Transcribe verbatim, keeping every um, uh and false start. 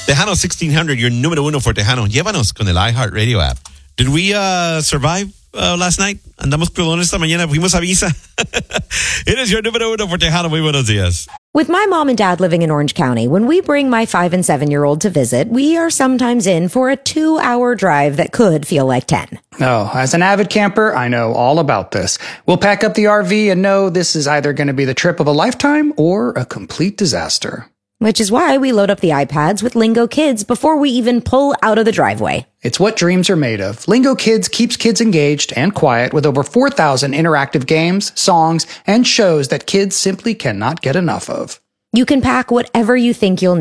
Tejano sixteen hundred, your número uno for Tejano. Llévanos con el iHeartRadio app. Did we uh, survive uh, last night? Andamos crudones esta mañana. Fuimos a visa. It is your número uno for Tejano. Muy buenos días. With my mom and dad living in Orange County, when we bring my five and seven-year-old to visit, we are sometimes in for a two-hour drive that could feel like ten. Oh, as an avid camper, I know all about this. We'll pack up the R V and know this is either going to be the trip of a lifetime or a complete disaster. Which is why we load up the iPads with Lingo Kids before we even pull out of the driveway. It's what dreams are made of. Lingo Kids keeps kids engaged and quiet with over four thousand interactive games, songs, and shows that kids simply cannot get enough of. You can pack whatever you think you'll need.